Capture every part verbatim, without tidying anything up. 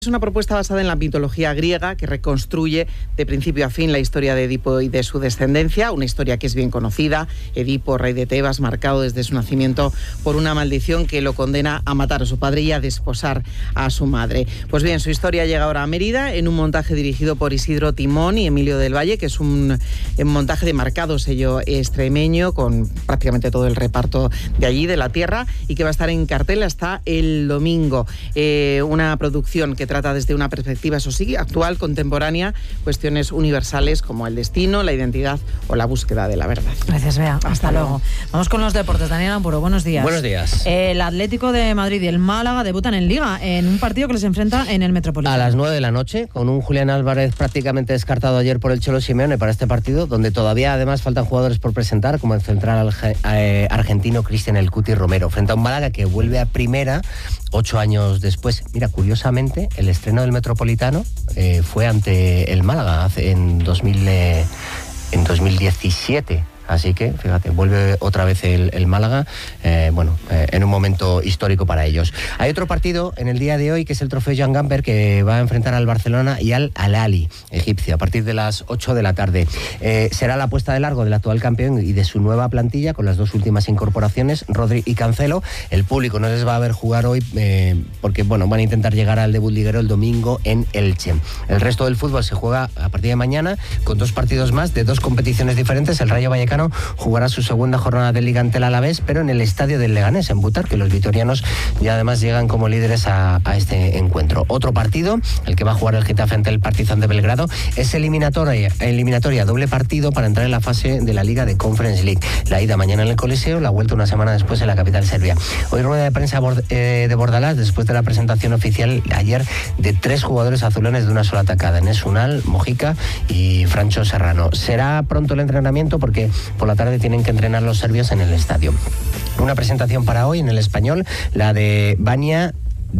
Es una propuesta basada en la mitología griega que reconstruye de principio a fin la historia de Edipo y de su descendencia, una historia que es bien conocida. Edipo, rey de Tebas, marcado desde su nacimiento por una maldición que lo condena a matar a su padre y a desposar a su madre. Pues bien, su historia llega ahora a Mérida en un montaje dirigido por Isidro Timón y Emilio del Valle, que es un, un montaje de marcado sello extremeño con prácticamente todo el reparto de allí, de la tierra, y que va a estar en cartel hasta el domingo. Eh, una producción que trata desde una perspectiva, eso sí, actual, contemporánea, cuestiones universales como el destino, la identidad o la búsqueda de la verdad. Gracias, Bea. Hasta, Hasta luego. luego. Vamos con los deportes. Daniel Ampuro, buenos días. Buenos días. El Atlético de Madrid y el Málaga debutan en Liga en un partido que les enfrenta en el Metropolitano. A las nueve de la noche, con un Julián Álvarez prácticamente descartado ayer por el Cholo Simeone para este partido, donde todavía además faltan jugadores por presentar, como el central eh, argentino Cristian El Cuti Romero, frente a un Málaga que vuelve a primera ocho años después. Mira, curiosamente, el estreno del Metropolitano eh, fue ante el Málaga hace, en, dos mil, eh, en dos mil diecisiete. Así que, fíjate, vuelve otra vez el, el Málaga, eh, bueno, eh, en un momento histórico para ellos. Hay otro partido en el día de hoy, que es el trofeo Joan Gamper, que va a enfrentar al Barcelona y al Al-Ahly egipcio, a partir de las ocho de la tarde. Eh, será la puesta de largo del actual campeón y de su nueva plantilla, con las dos últimas incorporaciones, Rodri y Cancelo. El público no les va a ver jugar hoy, eh, porque, bueno, van a intentar llegar al debut liguero el domingo en Elche. El resto del fútbol se juega a partir de mañana, con dos partidos más de dos competiciones diferentes. El Rayo Vallecano jugará su segunda jornada de Liga ante el Alavés, pero en el estadio del Leganés, en Butar, que los vitorianos ya además llegan como líderes a, a este encuentro. Otro partido, el que va a jugar el Getafe ante el Partizan de Belgrado, es eliminatoria, eliminatoria doble partido para entrar en la fase de la Liga de Conference League. La ida mañana en el Coliseo, la vuelta una semana después en la capital serbia. Hoy rueda de prensa de Bordalás, después de la presentación oficial ayer de tres jugadores azulones de una sola tacada, Enes Unal, Mojica y Francho Serrano. Será pronto el entrenamiento porque por la tarde tienen que entrenar los serbios en el estadio. Una presentación para hoy en el Español, la de Vanja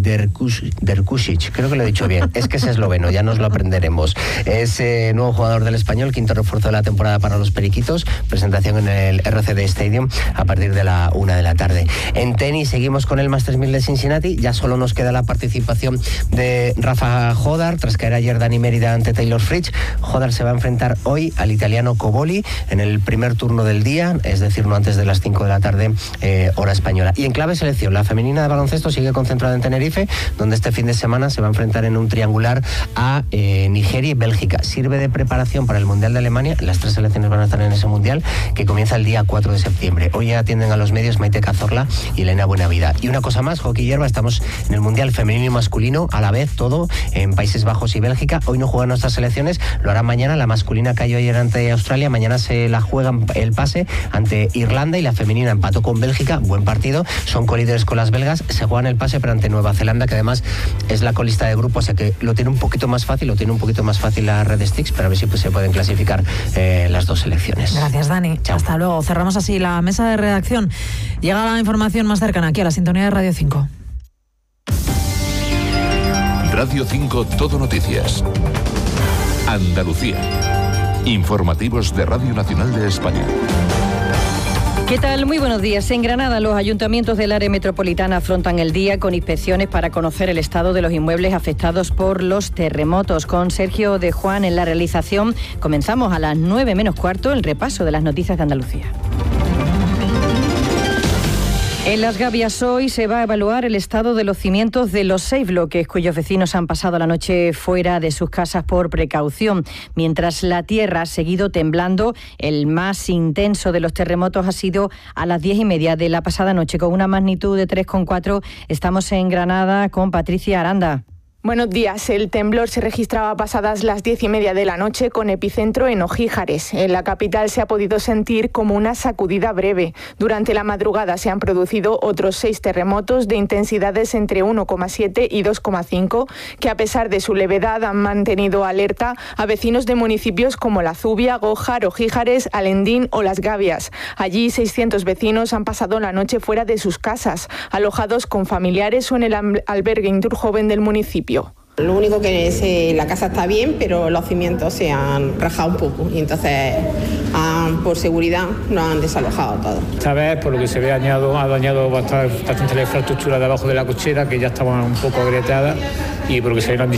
Drkušić, creo que lo he dicho bien, es que es esloveno, ya nos lo aprenderemos. Es eh, nuevo jugador del Español, quinto refuerzo de la temporada para los Periquitos, presentación en el R C D Stadium a partir de la una de la tarde. En tenis seguimos con el Masters mil de Cincinnati, ya solo nos queda la participación de Rafa Jodar, tras caer ayer Dani Mérida ante Taylor Fritz. Jodar se va a enfrentar hoy al italiano Coboli en el primer turno del día, es decir, no antes de las cinco de la tarde, eh, hora española. Y en clave selección, la femenina de baloncesto sigue concentrada en Tenerife, donde este fin de semana se va a enfrentar en un triangular a eh, Nigeria y Bélgica. Sirve de preparación para el Mundial de Alemania. Las tres selecciones van a estar en ese Mundial, que comienza el día cuatro de septiembre. Hoy ya atienden a los medios Maite Cazorla y Elena Buenavida. Y una cosa más, hockey hierba, estamos en el Mundial femenino y masculino a la vez, todo en Países Bajos y Bélgica. Hoy no juegan nuestras selecciones, lo harán mañana. La masculina cayó ayer ante Australia, mañana se la juegan el pase ante Irlanda, y la femenina empató con Bélgica, buen partido, son colíderes con las belgas, se juegan el pase pero ante Nueva Zelanda, que además es la colista de grupo, o sea que lo tiene un poquito más fácil, lo tiene un poquito más fácil la Red Sticks, pero a ver si pues, se pueden clasificar eh, las dos selecciones. Gracias, Dani. Chao. Hasta luego. Cerramos así la mesa de redacción. Llega la información más cercana aquí a la sintonía de Radio cinco. Radio cinco, Todo Noticias. Andalucía. Informativos de Radio Nacional de España. ¿Qué tal? Muy buenos días. En Granada, los ayuntamientos del área metropolitana afrontan el día con inspecciones para conocer el estado de los inmuebles afectados por los terremotos. Con Sergio de Juan en la realización, comenzamos a las nueve menos cuarto el repaso de las noticias de Andalucía. En Las Gavias hoy se va a evaluar el estado de los cimientos de los seis bloques cuyos vecinos han pasado la noche fuera de sus casas por precaución. Mientras la tierra ha seguido temblando, el más intenso de los terremotos ha sido a las diez y media de la pasada noche, con una magnitud de tres coma cuatro. Estamos en Granada con Patricia Aranda. Buenos días. El temblor se registraba pasadas las diez y media de la noche, con epicentro en Ojíjares. En la capital se ha podido sentir como una sacudida breve. Durante la madrugada se han producido otros seis terremotos de intensidades entre uno coma siete y dos coma cinco, que a pesar de su levedad han mantenido alerta a vecinos de municipios como La Zubia, Gójar, Ojíjares, Alendín o Las Gavias. Allí seiscientos vecinos han pasado la noche fuera de sus casas, alojados con familiares o en el albergue Indurjoven del municipio. Lo único que es, eh, la casa está bien, pero los cimientos se han rajado un poco y entonces han, por seguridad no han desalojado todo. Esta vez, por lo que se ve, dañado, ha dañado bastante, bastante la infraestructura de abajo de la cochera, que ya estaban un poco agrietadas, y por lo que se ve, han dicho